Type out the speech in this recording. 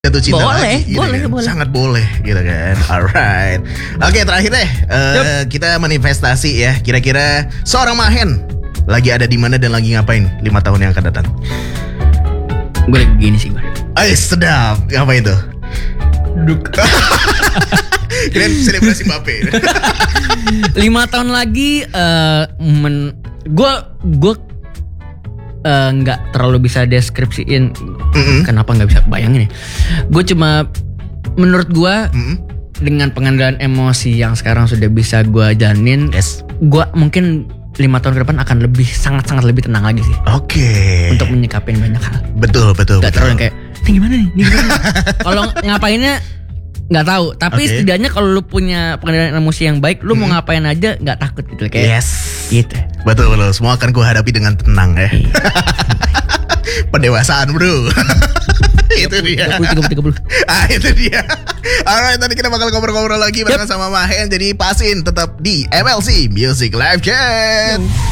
jatuh cinta Boleh, lagi, gitu boleh, kan? boleh. Sangat boleh gitu kan. Alright. Oke, terakhir deh kita manifestasi ya. Kira-kira seorang Mahen lagi ada di mana dan lagi ngapain 5 tahun yang akan datang? Gue lagi begini sih, Bar. Sedap. Ngapain tuh? Duk. Kalian selebrasi Mbappe. 5 tahun lagi gue nggak terlalu bisa deskripsiin kenapa nggak bisa bayangin ya. Gue cuma menurut gue dengan pengendalian emosi yang sekarang sudah bisa gue jalanin, gue mungkin 5 tahun ke depan akan lebih sangat lebih tenang lagi sih. Oke. Untuk menyikapin banyak hal. Betul. Gak terlalu yang kayak ini gimana nih? Kalau ngapainnya nggak tahu, tapi setidaknya kalau lu punya pengendalian emosi yang baik, lu mau ngapain aja nggak takut gitu kayak. Gitu. Betul. Semua akan ku hadapi dengan tenang ya. Pendewasaan, bro. Itu dia. 30. Itu dia. Alright, tadi kita bakal ngobrol-ngobrol lagi bareng sama Mahen. Jadi pasin tetap di MLC Music Live Chat.